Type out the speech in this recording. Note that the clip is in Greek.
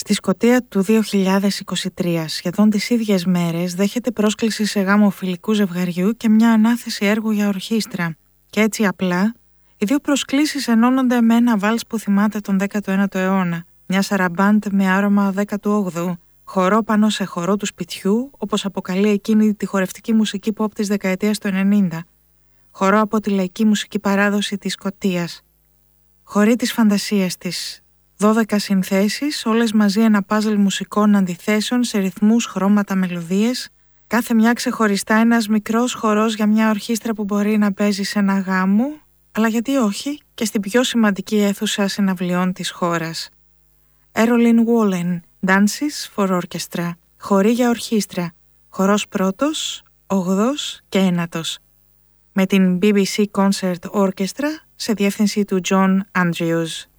Στη Σκωτία του 2023, σχεδόν τις ίδιες μέρες, δέχεται πρόσκληση σε γάμο φιλικού ζευγαριού και μια ανάθεση έργου για ορχήστρα. Και έτσι απλά, οι δύο προσκλήσεις ενώνονται με ένα βάλς που θυμάται τον 19ο αιώνα, μια σαραμπάντ με άρωμα 18ου, χορό πάνω σε χορό του σπιτιού, όπως αποκαλεί εκείνη τη χορευτική μουσική pop της δεκαετίας του 90, χορό από τη λαϊκή μουσική παράδοση της Σκωτίας. Χορή της φαντασίας της, 12 συνθέσεις, όλες μαζί ένα πάζλ μουσικών αντιθέσεων σε ρυθμούς, χρώματα, μελωδίες, κάθε μια ξεχωριστά ένας μικρός χορός για μια ορχήστρα που μπορεί να παίζει σε ένα γάμο, αλλά γιατί όχι και στην πιο σημαντική αίθουσα συναυλιών της χώρας. Έρολιν Wallen, Dances for Orchestra, χορή για ορχήστρα, χορός πρώτος, 8ος και 9ος, με την BBC Concert Orchestra σε διεύθυνση του John Andrews.